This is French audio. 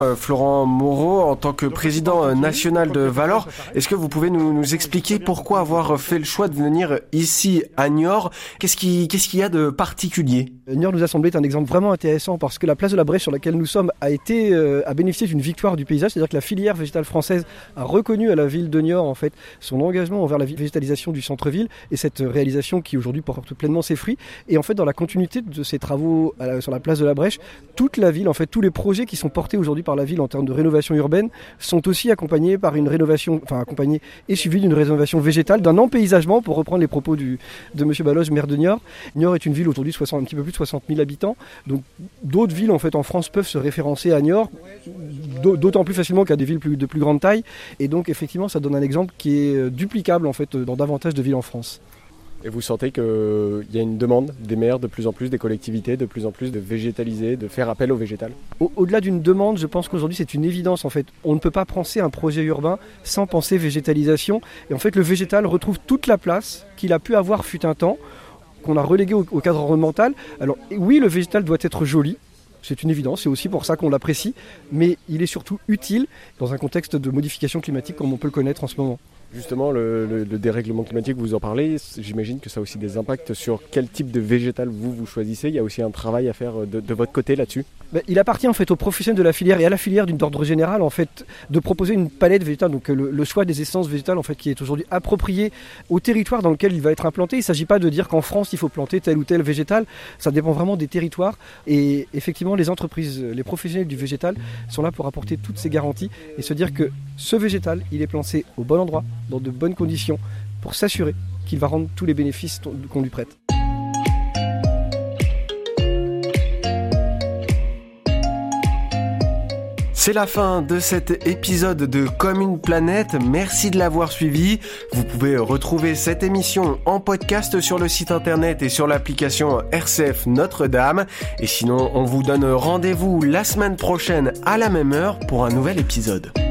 Florent Moreau, en tant que président national de Valor, est-ce que vous pouvez nous expliquer pourquoi avoir fait le choix de venir ici à Niort ? Qu'est-ce qu'il y a de particulier ? Niort nous a semblé être un exemple vraiment intéressant parce que la place de la Brèche sur laquelle nous sommes a bénéficié d'une victoire du paysage, c'est-à-dire que la filière végétale française a reconnu à la ville de Niort en fait son engagement envers la végétalisation du centre-ville et cette réalisation qui aujourd'hui porte pleinement ses fruits. Et en fait, dans la continuité de ces travaux sur la place de la Brèche, toute la ville, en fait, tous les projets qui sont portés aujourd'hui par la ville en termes de rénovation urbaine sont aussi accompagnés par une rénovation, accompagnés et suivis d'une rénovation végétale, d'un empaysagement, pour reprendre les propos de M. Baloge, maire de Niort. Niort est une ville aujourd'hui un petit peu plus de 60 000 habitants, donc d'autres villes en fait en France peuvent se référencer à Niort, d'autant plus facilement qu'à des villes de plus grande taille, et donc effectivement ça donne un exemple qui est duplicable en fait dans davantage de villes en France. Et vous sentez qu'il y a une demande des maires de plus en plus, des collectivités de plus en plus de végétaliser, de faire appel au végétal ? Au-delà d'une demande, je pense qu'aujourd'hui c'est une évidence en fait. On ne peut pas penser un projet urbain sans penser végétalisation. Et en fait le végétal retrouve toute la place qu'il a pu avoir fut un temps, qu'on a relégué au cadre environnemental. Alors oui, le végétal doit être joli. C'est une évidence, c'est aussi pour ça qu'on l'apprécie, mais il est surtout utile dans un contexte de modification climatique comme on peut le connaître en ce moment. Justement, le dérèglement climatique, vous en parlez, j'imagine que ça a aussi des impacts sur quel type de végétal vous choisissez. Il y a aussi un travail à faire de votre côté là-dessus. Il appartient en fait aux professionnels de la filière et à la filière d'ordre général en fait de proposer une palette végétale, donc le choix des essences végétales en fait qui est aujourd'hui approprié au territoire dans lequel il va être implanté. Il ne s'agit pas de dire qu'en France il faut planter tel ou tel végétal, ça dépend vraiment des territoires et effectivement les entreprises, les professionnels du végétal sont là pour apporter toutes ces garanties et se dire que ce végétal il est planté au bon endroit, dans de bonnes conditions pour s'assurer qu'il va rendre tous les bénéfices qu'on lui prête. C'est la fin de cet épisode de Comme une planète. Merci de l'avoir suivi. Vous pouvez retrouver cette émission en podcast sur le site internet et sur l'application RCF Notre-Dame. Et sinon, on vous donne rendez-vous la semaine prochaine à la même heure pour un nouvel épisode.